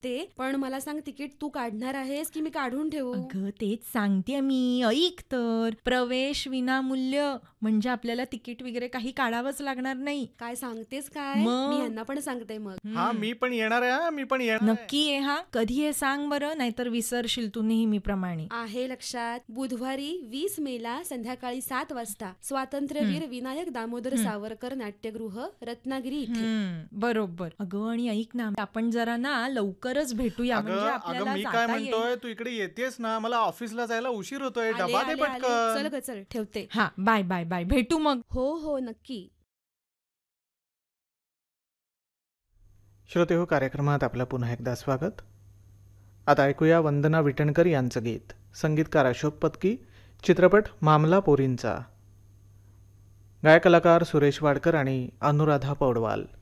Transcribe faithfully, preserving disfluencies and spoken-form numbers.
ते पण मला सांग, तिकीट तू काढणार आहेस की मी काढून ठेवू? अगं तेच सांगते मी, ऐक तर. प्रवेश विनामूल्य म्हणजे आपल्याला तिकीट वगैरे काही काढावंच लागणार नाही. काय सांगतेस काय? मग? मी ह्यांना पण सांगते मग. हा मी पण येणार आहे. हा मी पण येणार आहे. नक्की ये हा. कधी आहे सांग बरं, नाहीतर विसरशील तू नेहमीप्रमाणे. आहे लक्षात. बुधवारी वीस मेला संध्याकाळी सात वाजता स्वातंत्र्यवीर विनायक दामोदर सावरकर नाट्यगृह, रत्नागिरी इथे. हम्म, बरोबर. अगं आणि ऐक ना, आपण जरा ना लवकरच भेटूया, म्हणजे अगं अगं आपल्याला मी काय जाता येईल. म्हणतोय, तू इकडे येतेस ना, मला ऑफिसला जायला उशीर होतोय. आले, डबा दे आले, आले. चल पटकन. ग चल, ठेवते. हा, बाय बाय बाय, भेटू मग. हो हो नक्की. श्रोते हो, कार्यक्रमात आपलं पुन्हा एकदा स्वागत. आता ऐकूया वंदना विटणकर यांचं गीत. संगीतकार अशोक पत्की, चित्रपट मामला पोरींचा. गायक कलाकार सुरेश वाडकर आणि अनुराधा पौडवाल.